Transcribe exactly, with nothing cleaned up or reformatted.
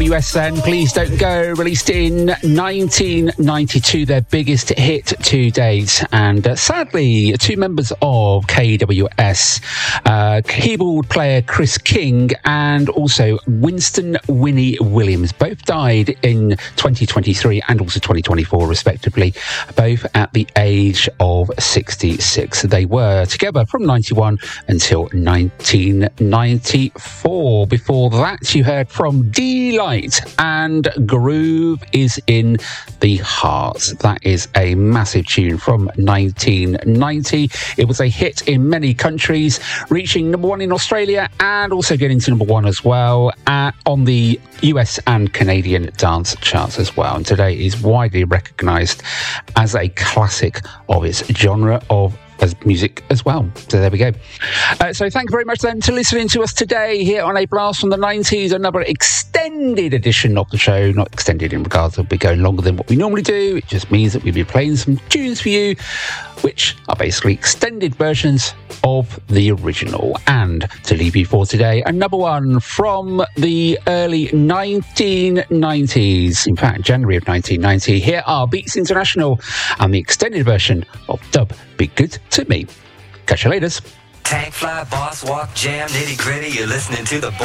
W S then, Please Don't Go, released in nineteen ninety-two, their biggest hit to date. And uh, sadly, two members of K W S, uh, keyboard player Chris King and also Winston Winnie Williams, both died in twenty twenty-three and also twenty twenty-four, respectively, both at the age of sixty-six. They were together from ninety-one until nineteen ninety-four. Before that, you heard from D-Light and Groove is in the Heart. That is a massive tune from nineteen ninety. It was a hit in many countries, reaching number one in Australia and also getting to number one as well uh, on the U S and Canadian dance charts as well. And today is widely recognised as a classic of its genre of as music as well. So there we go. Uh, so thank you very much then to listening to us today here on A Blast from the nineties, another extended edition of the show. Not extended in regards of we go longer than what we normally do. It just means that we'll be playing some tunes for you, which are basically extended versions of the original. And to leave you for today, another one from the early nineteen nineties, in fact, January of nineteen ninety. Here are Beats International and the extended version of Dub Be Good to Me. Catch you later. Tank fly, boss walk, jam, nitty gritty. You're listening to the